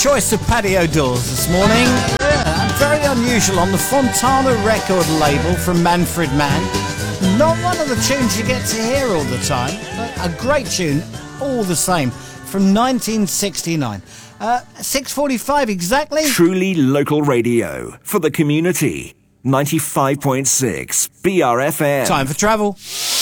choice of patio doors this morning. Very unusual on the Fontana record label from Manfred Mann. Not one of the tunes you get to hear all the time, but a great tune all the same from 1969. 6:45 exactly. Truly local radio for the community. 95.6 BRFM. Time for travel.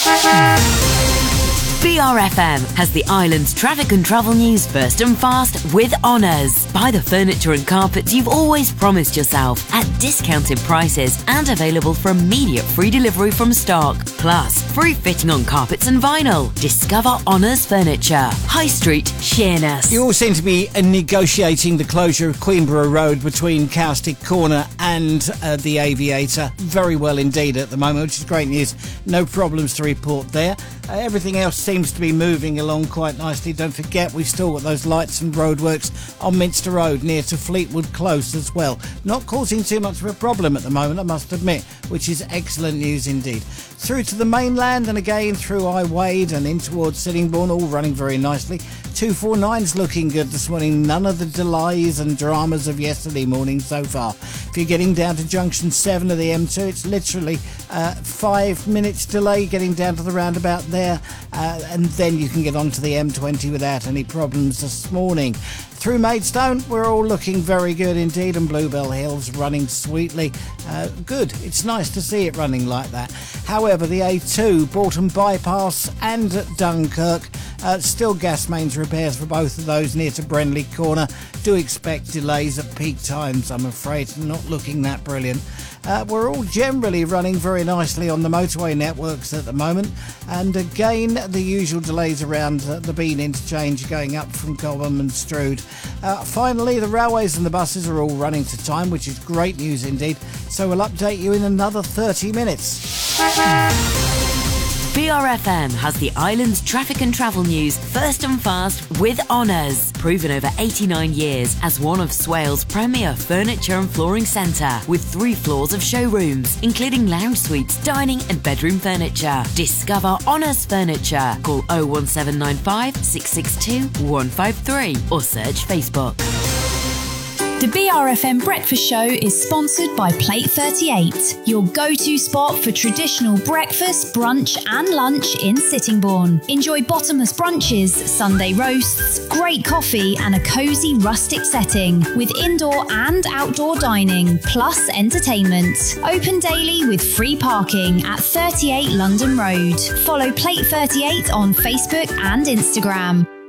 BRFM has the island's traffic and travel news first and fast with Honours. Buy the furniture and carpets you've always promised yourself at discounted prices and available for immediate free delivery from stock. Plus, free fitting on carpets and vinyl. Discover Honours Furniture. High Street, Sheerness. You all seem to be negotiating the closure of Queenborough Road between Cowstick Corner and the Aviator. Very well indeed at the moment, which is great news. No problems to report there. Everything else seems to be moving along quite nicely. Don't forget, we've still got those lights and roadworks on Minster Road near to Fleetwood Close as well. Not causing too much of a problem at the moment, I must admit, which is excellent news indeed. Through to the mainland and again through I Wade and in towards Sittingbourne, all running very nicely. 249's looking good this morning. None of the delays and dramas of yesterday morning so far. If you're getting down to junction 7 of the M2, it's literally 5 minutes delay getting down to the roundabout there, and then you can get onto the M20 without any problems this morning. Through Maidstone, we're all looking very good indeed, and Bluebell Hill's running sweetly. Good. It's nice to see it running like that. However, the A2, Bolton Bypass and Dunkirk, still gas mains repairs for both of those near to Brenley Corner. Do expect delays at peak times, I'm afraid. Not looking that brilliant. We're all generally running very nicely on the motorway networks at the moment, and again the usual delays around the Bean interchange going up from Cobham and Strood. Finally, the railways and the buses are all running to time, which is great news indeed, so we'll update you in another 30 minutes. BRFM has the island's traffic and travel news first and fast with Honours. Proven over 89 years as one of Swale's premier furniture and flooring centre, with 3 floors of showrooms, including lounge suites, dining and bedroom furniture. Discover Honours Furniture. Call 01795 662 153 or search Facebook. The BRFM Breakfast Show is sponsored by Plate 38, your go-to spot for traditional breakfast, brunch and lunch in Sittingbourne. Enjoy bottomless brunches, Sunday roasts, great coffee and a cosy rustic setting with indoor and outdoor dining, plus entertainment. Open daily with free parking at 38 London Road. Follow Plate 38 on Facebook and Instagram.